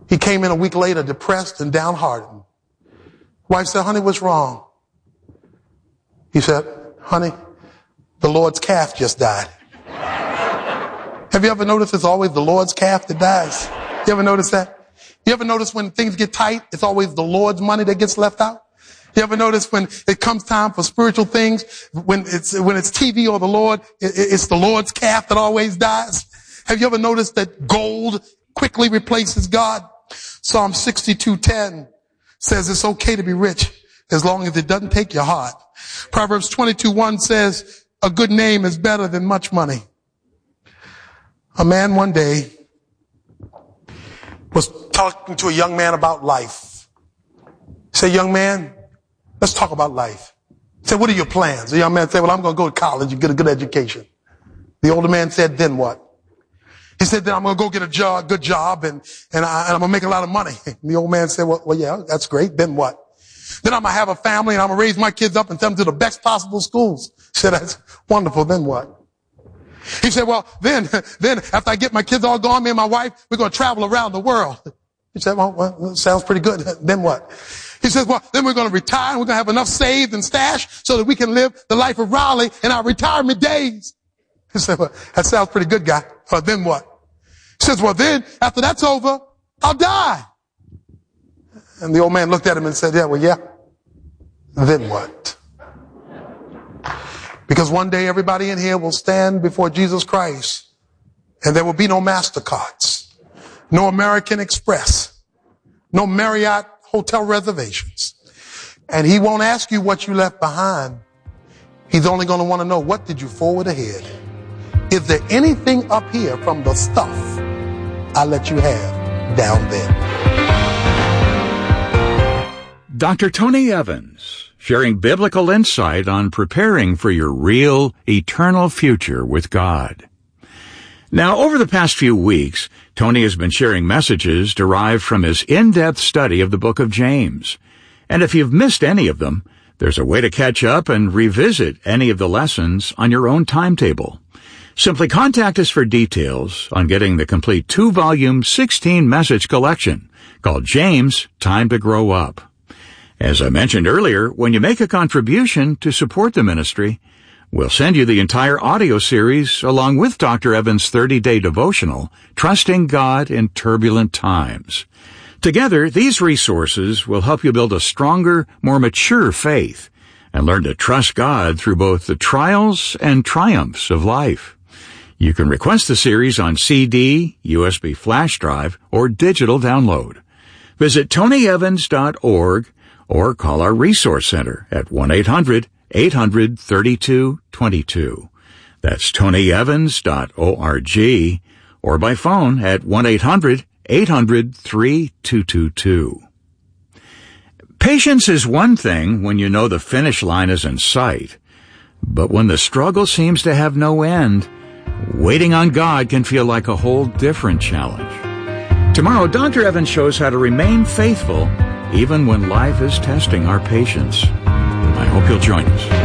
He came in a week later depressed and downhearted. Wife said, honey, what's wrong? He said, honey, the Lord's calf just died. Have you ever noticed it's always the Lord's calf that dies? You ever notice that? You ever notice when things get tight, it's always the Lord's money that gets left out? You ever notice when it comes time for spiritual things, when it's TV or the Lord, it's the Lord's calf that always dies? Have you ever noticed that gold quickly replaces God? Psalm 62:10 says it's okay to be rich as long as it doesn't take your heart. Proverbs 22:1 says a good name is better than much money. A man one day was talking to a young man about life. He said, young man, let's talk about life. He said, what are your plans? The young man said, well, I'm going to go to college and get a good education. The older man said, then what? He said, then I'm going to go get a good job and I'm going to make a lot of money. And the old man said, well, yeah, that's great. Then what? Then I'm going to have a family and I'm going to raise my kids up and send them to the best possible schools. He said, that's wonderful. Then what? He said, well, then after I get my kids all gone, me and my wife, we're going to travel around the world. He said, well, sounds pretty good. Then what? He says, well, then we're going to retire and we're going to have enough saved and stashed so that we can live the life of Raleigh in our retirement days. He said, well, that sounds pretty good, guy. Then what? He says, well, then after that's over, I'll die. And the old man looked at him and said, yeah. Then what? Because one day everybody in here will stand before Jesus Christ and there will be no MasterCards, no American Express, no Marriott hotel reservations. And he won't ask you what you left behind. He's only going to want to know, what did you forward ahead? Is there anything up here from the stuff I let you have down there? Dr. Tony Evans, sharing biblical insight on preparing for your real, eternal future with God. Now, over the past few weeks, Tony has been sharing messages derived from his in-depth study of the book of James. And if you've missed any of them, there's a way to catch up and revisit any of the lessons on your own timetable. Simply contact us for details on getting the complete 2-volume, 16-message collection called James, Time to Grow Up. As I mentioned earlier, when you make a contribution to support the ministry, we'll send you the entire audio series along with Dr. Evans' 30-day devotional, Trusting God in Turbulent Times. Together, these resources will help you build a stronger, more mature faith and learn to trust God through both the trials and triumphs of life. You can request the series on CD, USB flash drive, or digital download. Visit tonyevans.org or call our Resource Center at 1-800-800-3222. That's tonyevans.org or by phone at 1-800-800-3222. Patience is one thing when you know the finish line is in sight, but when the struggle seems to have no end, waiting on God can feel like a whole different challenge. Tomorrow, Dr. Evans shows how to remain faithful even when life is testing our patience. I hope you'll join us.